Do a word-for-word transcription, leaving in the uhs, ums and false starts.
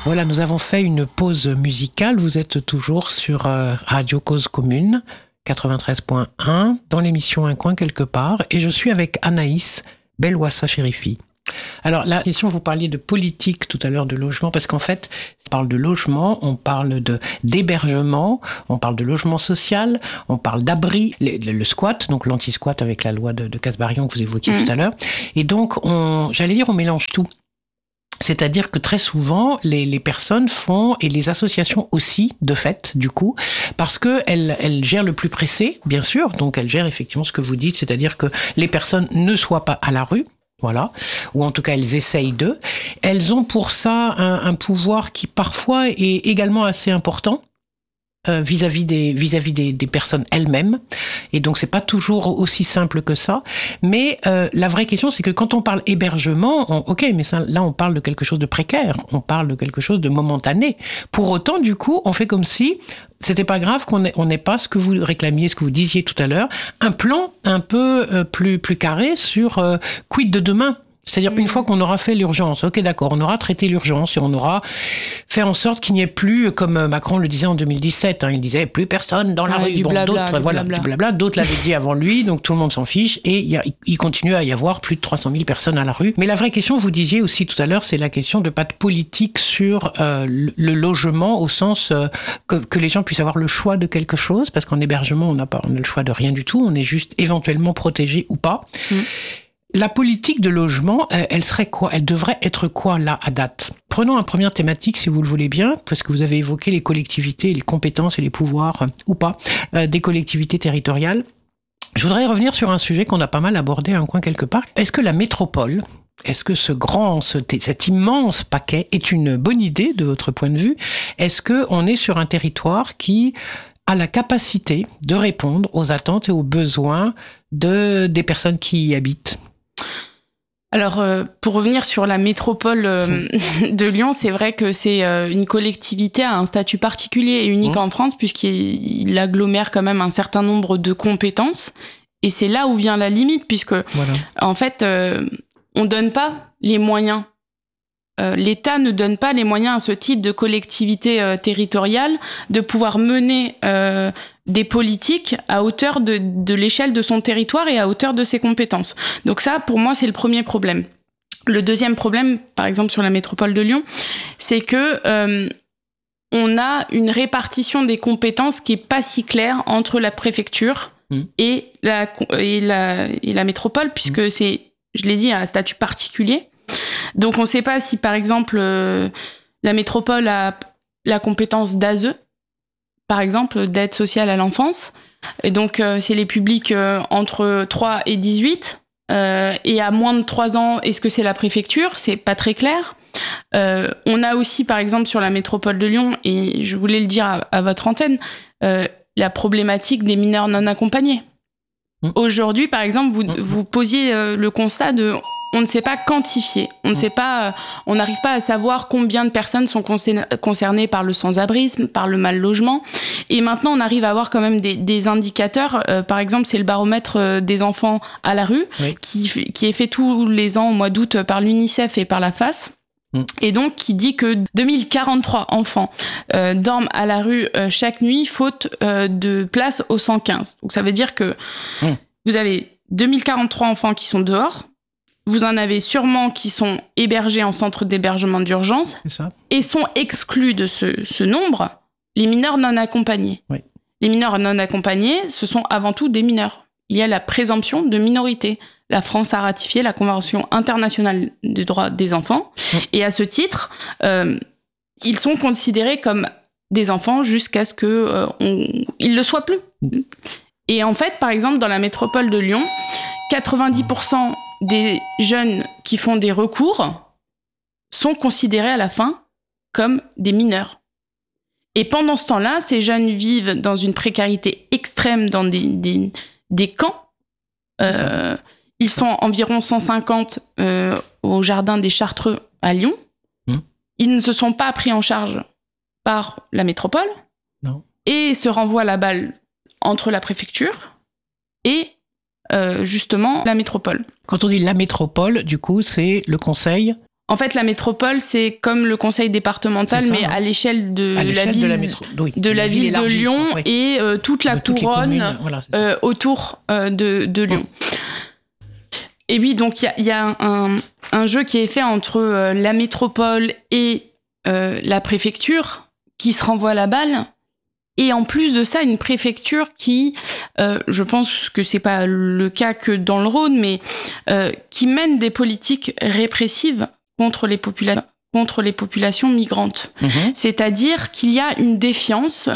Voilà, nous avons fait une pause musicale. Vous êtes toujours sur euh, Radio Cause Commune, quatre-vingt-treize point un, dans l'émission Un coin quelque part. Et je suis avec Anaïs Belwassa-Chérifi. Alors, la question, vous parliez de politique tout à l'heure, de logement, parce qu'en fait, on parle de logement, on parle de, d'hébergement, on parle de logement social, on parle d'abri, le, le, le squat, donc l'anti-squat avec la loi de, de Casbarian que vous évoquiez mmh. tout à l'heure. Et donc, on, j'allais dire, on mélange tout. C'est-à-dire que très souvent, les, les personnes font, et les associations aussi, de fait, du coup, parce qu'elles elles gèrent le plus pressé, bien sûr, donc elles gèrent effectivement ce que vous dites, c'est-à-dire que les personnes ne soient pas à la rue, voilà, ou en tout cas elles essayent d'eux. Elles ont pour ça un, un pouvoir qui parfois est également assez important, Euh, vis-à-vis des vis-à-vis des, des personnes elles-mêmes, et donc c'est pas toujours aussi simple que ça. Mais euh, la vraie question, c'est que quand on parle hébergement, on, ok, mais ça, là on parle de quelque chose de précaire, on parle de quelque chose de momentané. Pour autant, du coup, on fait comme si c'était pas grave qu'on ait, on n'ait pas ce que vous réclamiez, ce que vous disiez tout à l'heure, un plan un peu euh, plus plus carré sur euh, quid de demain. C'est-à-dire, une fois qu'on aura fait l'urgence, ok, d'accord, on aura traité l'urgence et on aura fait en sorte qu'il n'y ait plus, comme Macron le disait en deux mille dix-sept, hein, il disait plus personne dans la ouais, rue. Du bon, blabla, d'autres, du voilà, blabla. du blabla. D'autres l'avaient dit avant lui, donc tout le monde s'en fiche. Et il, y a, il continue à y avoir plus de trois cent mille personnes à la rue. Mais la vraie question, vous disiez aussi tout à l'heure, c'est la question de pas de politique sur euh, le, le logement, au sens euh, que, que les gens puissent avoir le choix de quelque chose, parce qu'en hébergement, on n'a pas on a le choix de rien du tout, on est juste éventuellement protégé ou pas. Mmh. La politique de logement, elle serait quoi ? Elle devrait être quoi, là, à date ? Prenons une première thématique, si vous le voulez bien, parce que vous avez évoqué les collectivités, les compétences et les pouvoirs, ou pas, euh, des collectivités territoriales. Je voudrais revenir sur un sujet qu'on a pas mal abordé à un coin quelque part. Est-ce que la métropole, est-ce que ce grand, ce, cet immense paquet est une bonne idée, de votre point de vue ? Est-ce qu'on est sur un territoire qui a la capacité de répondre aux attentes et aux besoins de, des personnes qui y habitent ? Alors, euh, pour revenir sur la métropole euh, de Lyon, c'est vrai que c'est euh, une collectivité à un statut particulier et unique mmh. en France, puisqu'il agglomère quand même un certain nombre de compétences. Et c'est là où vient la limite, puisque, voilà. en fait, euh, on ne donne pas les moyens. Euh, L'État ne donne pas les moyens à ce type de collectivité euh, territoriale de pouvoir mener euh, des politiques à hauteur de, de l'échelle de son territoire et à hauteur de ses compétences. Donc ça, pour moi, c'est le premier problème. Le deuxième problème, par exemple sur la métropole de Lyon, c'est que euh, on a une répartition des compétences qui est pas si claire entre la préfecture mmh. et, la, et, la, et la métropole, puisque mmh. c'est, je l'ai dit, un statut particulier. Donc on ne sait pas si, par exemple, euh, la métropole a la compétence d'A S E, par exemple, d'aide sociale à l'enfance. Et donc, euh, c'est les publics euh, entre trois et dix-huit. Euh, et à moins de trois ans, est-ce que c'est la préfecture ? C'est pas très clair. Euh, on a aussi, par exemple, sur la métropole de Lyon, et je voulais le dire à, à votre antenne, euh, la problématique des mineurs non accompagnés. Mmh. Aujourd'hui, par exemple, vous, mmh. vous posiez euh, le constat de... On ne sait pas quantifier, on ne sait pas, euh, on n'arrive pas à savoir combien de personnes sont concernées par le sans-abrisme, par le mal-logement. Et maintenant, on arrive à avoir quand même des, des indicateurs. Euh, par exemple, c'est le baromètre euh, des enfants à la rue, oui. qui, qui est fait tous les ans au mois d'août par l'UNICEF et par la F A S. Mmh. Et donc, qui dit que deux mille quarante-trois enfants euh, dorment à la rue euh, chaque nuit, faute euh, de place au cent quinze. Donc, ça veut dire que mmh. vous avez deux mille quarante-trois enfants qui sont dehors. Vous en avez sûrement qui sont hébergés en centre d'hébergement d'urgence et sont exclus de ce, ce nombre les mineurs non accompagnés. Oui. Les mineurs non accompagnés, ce sont avant tout des mineurs. Il y a la présomption de minorité. La France a ratifié la Convention internationale des droits des enfants. Oui. Et à ce titre, euh, ils sont considérés comme des enfants jusqu'à ce qu'ils euh, ne le soient plus. Oui. Et en fait, par exemple, dans la métropole de Lyon, quatre-vingt-dix pour cent des jeunes qui font des recours sont considérés à la fin comme des mineurs. Et pendant ce temps-là, ces jeunes vivent dans une précarité extrême dans des, des, des camps. Euh, ils sont environ cent cinquante euh, au jardin des Chartreux à Lyon. Mmh. Ils ne se sont pas pris en charge par la métropole. Non. Et se renvoient la balle entre la préfecture et euh, justement la métropole. Quand on dit la métropole, du coup, c'est le conseil En fait, la métropole, c'est comme le conseil départemental, ça, mais hein. à l'échelle de à la ville de la, métro... oui, de, la ville de Lyon oui. et euh, toute la de couronne voilà, euh, autour euh, de, de Lyon. Oh. Et oui, donc il y, y a un, un jeu qui est fait entre euh, la métropole et euh, la préfecture qui se renvoie la balle. Et en plus de ça, une préfecture qui, euh, je pense que c'est pas le cas que dans le Rhône, mais euh, qui mène des politiques répressives contre les, popula- contre les populations migrantes. Mmh. C'est-à-dire qu'il y a une défiance